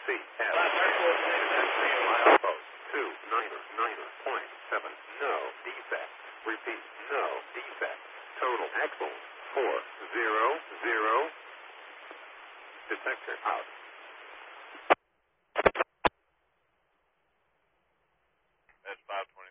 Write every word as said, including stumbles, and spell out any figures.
C S. Milepost two niner niner point seven. No defect. Repeat. No defect. Total axle four zero zero. Detector out. That's five twenty.